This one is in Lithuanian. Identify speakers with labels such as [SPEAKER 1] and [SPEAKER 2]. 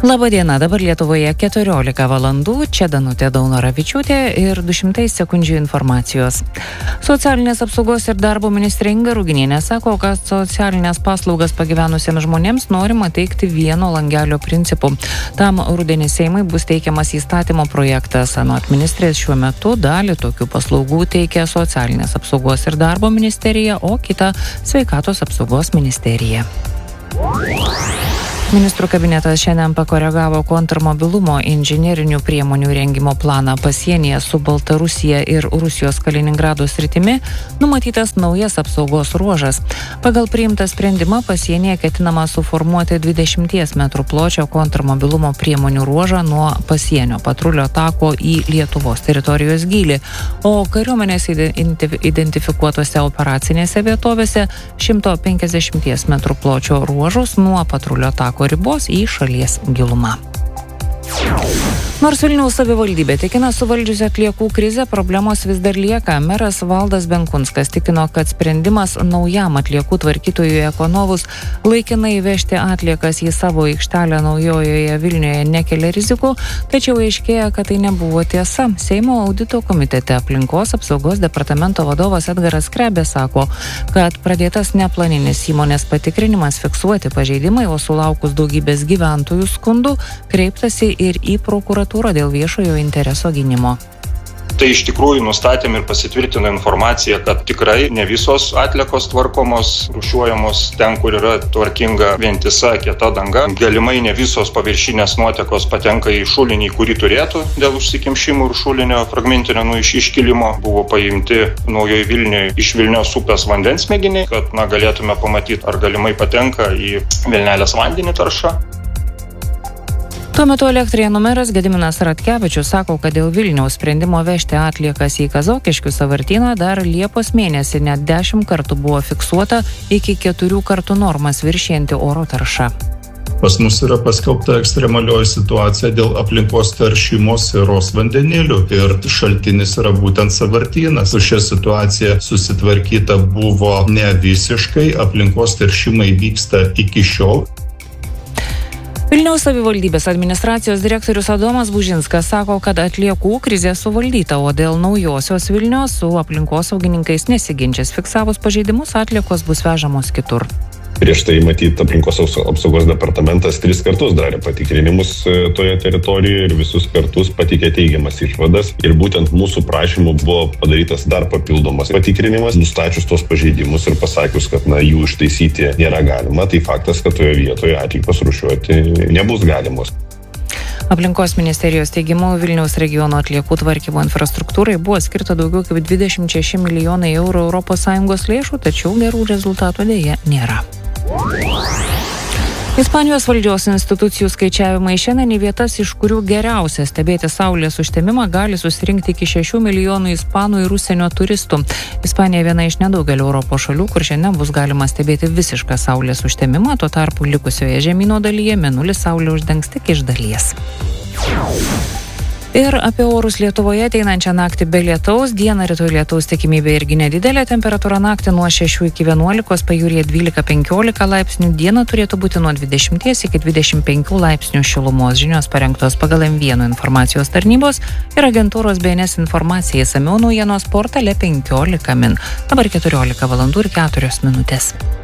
[SPEAKER 1] Labadiena, dabar Lietuvoje 14 valandų, čia Danutė Daunoravičiūtė ir 200 sekundžių informacijos. Socialinės apsaugos ir darbo ministrė Inga Ruginienė sako, kad socialinės paslaugas pagyvenusiems žmonėms norima teikti vieno langelio principu. Tam rudenį Seimui bus teikiamas įstatymo projektas. Anot ministrės šiuo metu dalį tokių paslaugų teikia Socialinės apsaugos ir darbo ministerija, o kitą Sveikatos apsaugos ministerija. Ministrų kabinetas šiandien pakoregavo kontrmobilumo inžinerinių priemonių rengimo planą pasienyje su Baltarusija ir Rusijos Kaliningrado sritimi, numatytas naujas apsaugos ruožas. Pagal priimtą sprendimą pasienyje ketinama suformuoti 20 metrų pločio kontrmobilumo priemonių ruožą nuo pasienio patrulio tako į Lietuvos teritorijos gylį, o kariuomenės identifikuotose operacinėse vietovėse 150 metrų pločio ruožus nuo patrulio tako ribos į šalies gilumą. Nors Vilniaus savivaldybė tikina suvaldžiusi atliekų krizę, problemos vis dar lieka. Meras Valdas Benkunskas tikino, kad sprendimas naujam atliekų tvarkytojui Ekonovus laikinai vežti atliekas į savo aikštelę Naujojoje Vilniuje nekelia rizikų, tačiau aiškėja, kad tai nebuvo tiesa. Seimo audito komitete aplinkos apsaugos departamento vadovas Edgaras Skrebė sako, kad pradėtas neplaninis įmonės patikrinimas fiksuoti pažeidimai, o sulaukus daugybės gyventojų skundų kreiptasi ir į prokuratūrą dėl viešojo intereso gynimo.
[SPEAKER 2] Tai iš tikrųjų nustatėm ir pasitvirtino informacija, kad tikrai ne visos atliekos tvarkomos, rūšiuojamos ten, kur yra tvarkinga vientisa kieta danga. Galimai ne visos paviršinės nuotekos patenka į šulinį, kurį turėtų dėl užsikimšimų ir šulinio fragmentinio iškilimo. Buvo paimti Naujoje Vilniuje iš Vilnios upės vandens mėginiai, kad galėtume pamatyti, ar galimai patenka į Vilnelės vandenį tarša.
[SPEAKER 1] Tuo metu Elektrėnų meras Gediminas Ratkevičius sako, kad dėl Vilniaus sprendimo vežti atliekas į Kazokiškių sąvartyną dar Liepos mėnesį net 10 kartų buvo fiksuota iki 4 kartų normas viršijanti oro tarša.
[SPEAKER 3] Pas mus yra paskelbta ekstremalioji situacija dėl aplinkos teršimo sieros vandenilių ir šaltinis yra būtent sąvartynas. Su šia situacija susitvarkyta buvo ne visiškai, aplinkos teršimai vyksta iki šiol.
[SPEAKER 1] Vilniaus savivaldybės administracijos direktorius Adomas Bužinskas sako, kad atliekų krizė suvaldyta, o dėl naujosios Vilnios su aplinkosaugininkais nesiginčys. Fiksavus pažeidimus, atliekos bus vežamos kitur.
[SPEAKER 4] Prieš tai matyt aplinkos apsaugos departamentas 3 kartus darė patikrinimus toje teritorijoje ir visus kartus pateikė teigiamas išvadas. Ir būtent mūsų prašymu buvo padarytas dar papildomas patikrinimas, nustačius tos pažeidimus ir pasakius, kad jų ištaisyti nėra galima. Tai faktas, kad toje vietoje atliekos rūšiuoti nebus galimos.
[SPEAKER 1] Aplinkos ministerijos teigimu, Vilniaus regiono atliekų tvarkymo infrastruktūrai buvo skirta daugiau kaip 26 milijonai eurų ES lėšų, tačiau gerų rezultatų dėja nėra. Ispanijos valdžios institucijų skaičiavimai šiandien į vietas, iš kurių geriausia stebėti saulės užtemimą, gali susirinkti iki 6 milijonų ispanų ir užsienio turistų. Ispanija viena iš nedaugelio Europos šalių, kur šiandien bus galima stebėti visišką saulės užtemimą, tuo tarpu likusioje žemyno dalyje mėnulis saulė uždengs tik iš dalies. Ir apie orus Lietuvoje ateinančią naktį be lietaus, dieną rytoj lietaus tikimybė irgi nedidelė, temperatūra naktį nuo 6 iki 11, pajūryje 12-15 laipsnių, dieną turėtų būti nuo 20 iki 25 laipsnių šilumos. Žinios parengtos pagal M1 informacijos tarnybos ir agentūros BNS informacija, išsamiau naujienos portale 15 min. Dabar 14 valandų ir 4 minutės.